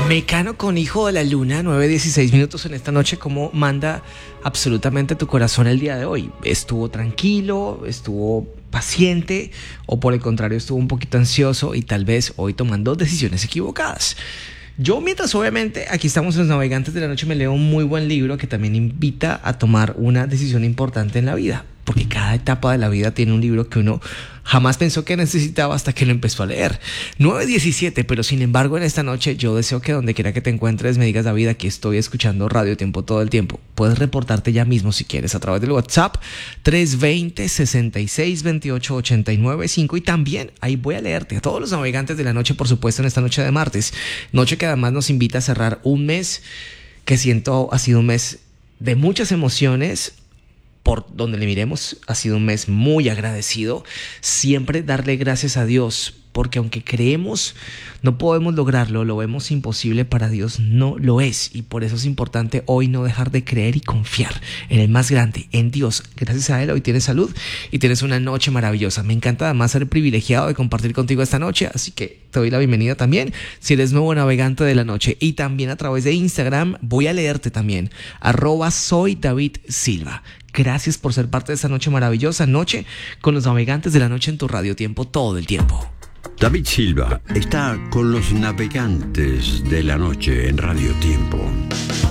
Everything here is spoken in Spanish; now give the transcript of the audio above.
Mecano con Hijo de la Luna, 9:16 en esta noche. ¿Cómo manda absolutamente tu corazón el día de hoy? ¿Estuvo tranquilo? ¿Estuvo paciente? ¿O por el contrario estuvo un poquito ansioso y tal vez hoy tomando decisiones equivocadas? Yo, mientras obviamente aquí estamos en Los Navegantes de la Noche, me leo un muy buen libro que también invita a tomar una decisión importante en la vida, porque cada etapa de la vida tiene un libro que uno jamás pensó que necesitaba hasta que lo empezó a leer. 9:17, pero sin embargo en esta noche yo deseo que donde quiera que te encuentres me digas: David, aquí estoy escuchando Radio Tiempo todo el tiempo. Puedes reportarte ya mismo si quieres a través del WhatsApp 320-6628-895, y también ahí voy a leerte a todos los navegantes de la noche, por supuesto, en esta noche de martes, noche que además nos invita a cerrar un mes que siento ha sido un mes de muchas emociones. Por donde le miremos, ha sido un mes muy agradecido. Siempre darle gracias a Dios, porque aunque creemos no podemos lograrlo, lo vemos imposible, para Dios no lo es. Y por eso es importante hoy no dejar de creer y confiar en el más grande, en Dios. Gracias a Él hoy tienes salud y tienes una noche maravillosa. Me encanta además ser privilegiado de compartir contigo esta noche, así que te doy la bienvenida también si eres nuevo navegante de la noche. Y también a través de Instagram voy a leerte también, @soydavidsilva. Gracias por ser parte de esta noche maravillosa, noche con los navegantes de la noche en tu Radio Tiempo todo el tiempo. David Silva está con los navegantes de la noche en Radio Tiempo.